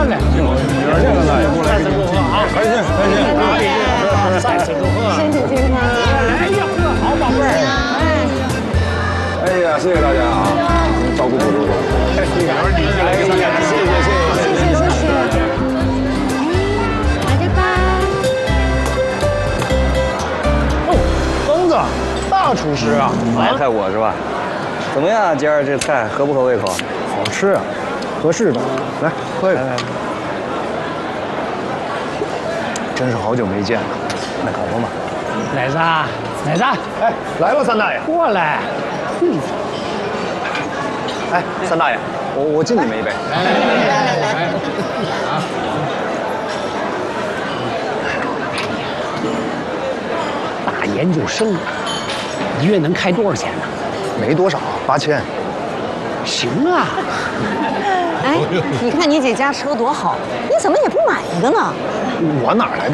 嘞！这个来，再次祝贺啊！开心开心！再次祝贺！ 身体健康！ 来呀，喝好，宝贝儿！ 哎呀，谢谢大家啊，照顾我周到。一会儿你去来个300，谢谢。 来着吧。 哦，疯子，大厨师啊！ 来菜我是吧？怎么样，今儿这菜合不合胃口？ 好吃啊，合适的。来，喝一个。 真是好久没见了，那可不嘛。 奶子，奶子， 哎，来了，三大爷。 过来。 哎，三大爷，我敬你们一杯。 来，啊！大研究生，一月能开多少钱呢？ 没多少，8000。 行啊。 哎，你看你姐家车多好，你怎么也不买一个呢？ 我哪来的